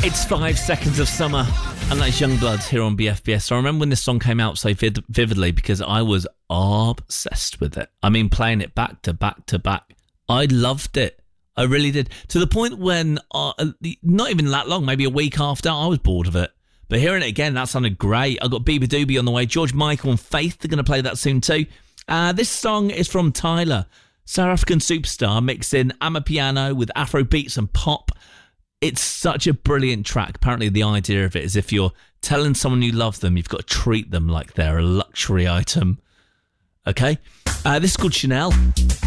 It's 5 Seconds of Summer, and that's Youngbloods here on BFBS. So I remember when this song came out so vividly because I was obsessed with it. I mean, playing it back to back to back. I loved it. I really did. To the point when, not even that long, maybe a week after, I was bored of it. But hearing it again, that sounded great. I've got Bieber Doobie on the way. George Michael and Faith are going to play that soon too. This song is from Tyler, South African superstar, mixing Amapiano with Afro beats and pop. It's such a brilliant track. Apparently the idea of it is if you're telling someone you love them, you've got to treat them like they're a luxury item. Okay? This is called Chanel.